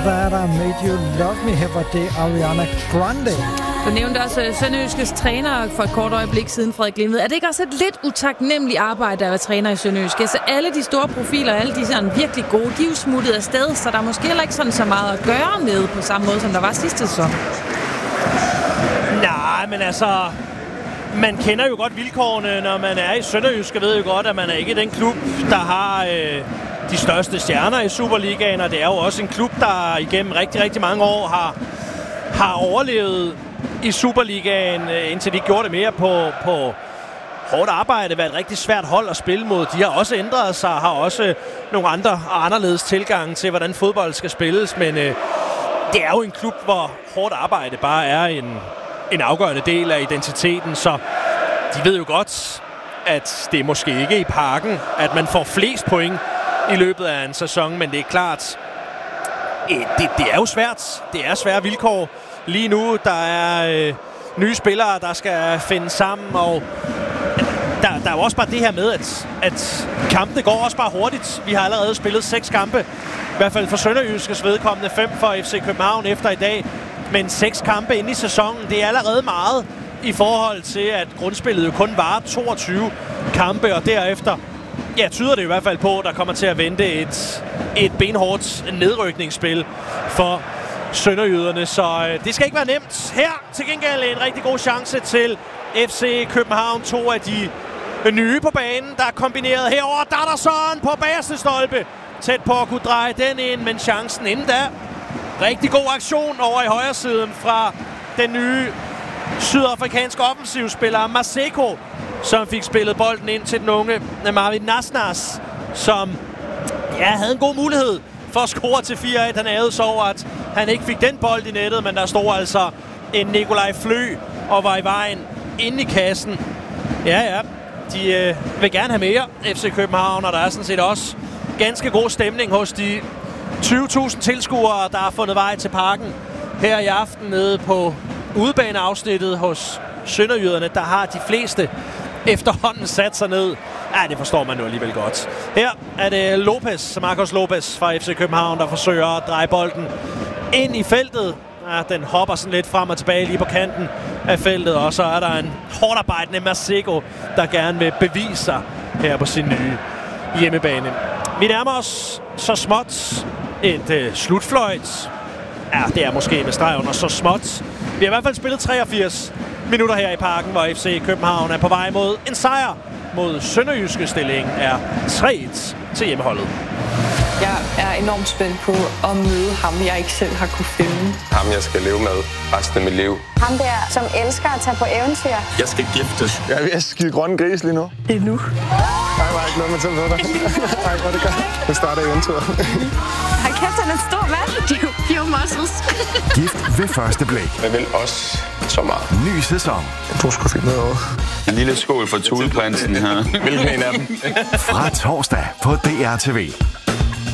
That I Made You Love Me. Her var det Ariana Grande. Du nævnte også Sønderjyskes træner for et kort øjeblik siden, Frederik Limved. Er det ikke også et lidt utaknemmeligt arbejde at være træner i Sønderjysk? Altså alle de store profiler, alle de sådan virkelig gode, de er jo smuttet afsted, så der er måske heller ikke sådan så meget at gøre med på samme måde, som der var sidste sæson. Nej, men altså... Man kender jo godt vilkårene, når man er i Sønderjysk, og ved jo godt, at man er ikke den klub, der har de største stjerner i Superligaen, og det er jo også en klub, der igennem rigtig, rigtig mange år har overlevet i Superligaen, indtil de gjorde det mere på hårdt arbejde, været et rigtig svært hold at spille mod. De har også ændret sig, har også nogle andre og anderledes tilgange til, hvordan fodbold skal spilles, men det er jo en klub, hvor hårdt arbejde bare er en afgørende del af identiteten, så de ved jo godt, at det er måske ikke i Parken, at man får flest point i løbet af en sæson, men det er klart, det er jo svært. Det er svære vilkår. Lige nu, der er nye spillere, der skal finde sammen, og der er jo også bare det her med, at kampene går også bare hurtigt. Vi har allerede spillet 6 kampe, i hvert fald for Sønderjyskes vedkommende, 5 for FC København efter i dag. Men 6 kampe inde i sæsonen, det er allerede meget i forhold til, at grundspillet jo kun varer 22 kampe, og derefter, ja, tyder det i hvert fald på, at der kommer til at vente et benhårdt nedrykningsspil for sønderjyderne. Så det skal ikke være nemt. Her til gengæld en rigtig god chance til FC København. 2 af de nye på banen, der er kombineret herover. Dadderson på bagerste stolpe. Tæt på at kunne dreje den ind, men chancen inden da. Rigtig god aktion over i højre siden fra den nye sydafrikanske offensivspiller Maseko, som fik spillet bolden ind til den unge Marvin Nasnas, som havde en god mulighed for at score til 4-1. Han ærede så over, at han ikke fik den bold i nettet, men der stod altså en Nikolaj Flø og var i vejen inde i kassen. Ja, de vil gerne have mere FC København, og der er sådan set også ganske god stemning hos de 20.000 tilskuere, der har fundet vej til Parken her i aften nede på udebaneafsnittet hos sønderjyderne. Der har de fleste efterhånden sat sig ned. Ja, det forstår man jo alligevel godt. Her er det Marcos Lopez fra FC København, der forsøger at dreje bolden ind i feltet. Ja, den hopper sådan lidt frem og tilbage lige på kanten af feltet, og så er der en hårdarbejdende Maseko, der gerne vil bevise sig her på sin nye hjemmebane. Vi nærmer os så småt et slutfløjt. Ja, det er måske med streg under så småt. Vi har i hvert fald spillet 83 minutter her i Parken, hvor FC København er på vej mod en sejr mod Sønderjyske. Stillingen er 3-1 til hjemmeholdet. Jeg er enormt spændt på at møde ham, jeg ikke selv har kunne finde. Ham, jeg skal leve med resten af mit liv. Ham der, som elsker at tage på eventyr. Jeg skal giftes. Jeg er ved at skide grønne gris lige nu. Det er nu. Nej, var ikke noget med til at dig. Nej, hvor det gør. Nu starter eventyret. Har kæft, han er stor, mand. Pure muscles. Gift ved første blik. Jeg vil også så meget. Ny sæson. Jeg tror sgu fint noget over. En lille skål for Thuleprinsen her. Hvilken en af dem? Fra torsdag på DR TV.